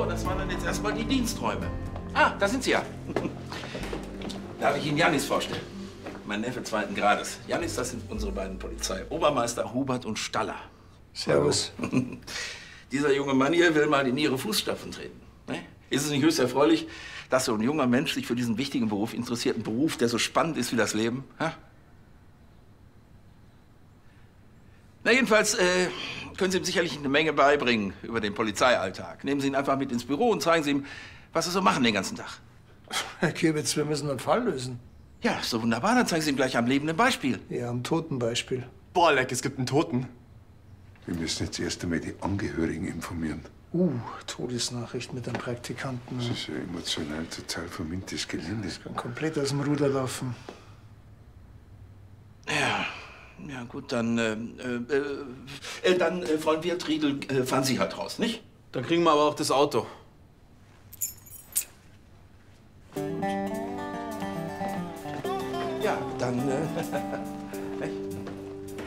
das waren dann jetzt erstmal die Diensträume. Ah, da sind Sie ja. Darf ich Ihnen Jannis vorstellen? Mein Neffe zweiten Grades. Jannis, das sind unsere beiden Polizei-Obermeister Hubert und Staller. Servus. Dieser junge Mann hier will mal in Ihre Fußstapfen treten. Ne? Ist es nicht höchst erfreulich, dass so ein junger Mensch sich für diesen wichtigen Beruf interessiert? Ein Beruf, der so spannend ist wie das Leben? Ha? Na jedenfalls können Sie ihm sicherlich eine Menge beibringen über den Polizeialltag. Nehmen Sie ihn einfach mit ins Büro und zeigen Sie ihm, was Sie so machen den ganzen Tag. Herr Kiewitz, wir müssen einen Fall lösen. Ja, ist so wunderbar. Dann zeigen Sie ihm gleich am lebenden Beispiel. Ja, am Totenbeispiel. Boah, Leck, es gibt einen Toten. Wir müssen jetzt erst einmal die Angehörigen informieren. Todesnachricht mit einem Praktikanten. Das ist ja emotional total vermintes Gelände. Das kann komplett aus dem Ruder laufen. Ja gut, dann Freund Wirtriedel, fahren Sie halt raus, nicht? Dann kriegen wir aber auch das Auto. Ja, dann